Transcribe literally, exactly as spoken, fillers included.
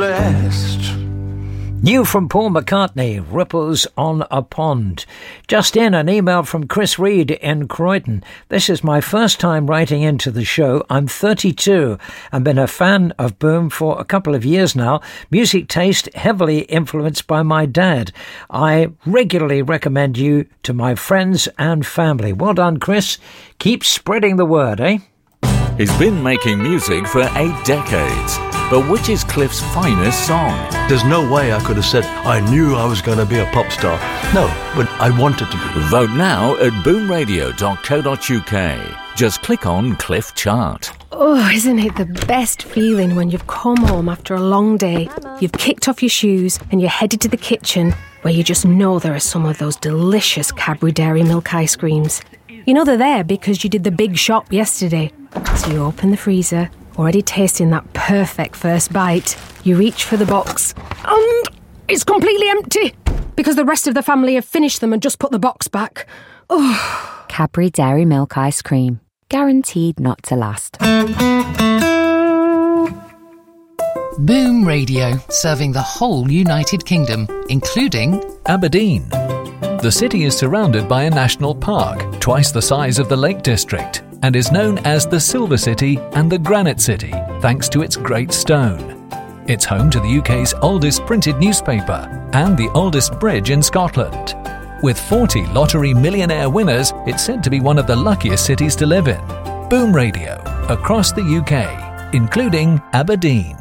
Best. New from Paul McCartney, Ripples on a Pond. Just in, an email from Chris Reed in Croydon. This is my first time writing into the show. I'm thirty-two and been a fan of Boom for a couple of years now. Music taste heavily influenced by my dad. I regularly recommend you to my friends and family. Well done, Chris. Keep spreading the word, eh? He's been making music for eight decades. But which is Cliff's finest song? There's no way I could have said I knew I was going to be a pop star. No, but I wanted to be. Vote now at boom radio dot co dot uk. Just click on Cliff Chart. Oh, isn't it the best feeling when you've come home after a long day, you've kicked off your shoes and you're headed to the kitchen where you just know there are some of those delicious Cadbury Dairy Milk ice creams. You know they're there because you did the big shop yesterday. So you open the freezer, already tasting that perfect first bite. You reach for the box and it's completely empty because the rest of the family have finished them and just put the box back. Oh. Cadbury Dairy Milk Ice Cream. Guaranteed not to last. Boom Radio, serving the whole United Kingdom, including Aberdeen. The city is surrounded by a national park, twice the size of the Lake District, and is known as the Silver City and the Granite City, thanks to its Great Stone. It's home to the U K's oldest printed newspaper and the oldest bridge in Scotland. With forty lottery millionaire winners, it's said to be one of the luckiest cities to live in. Boom Radio, across the U K, including Aberdeen.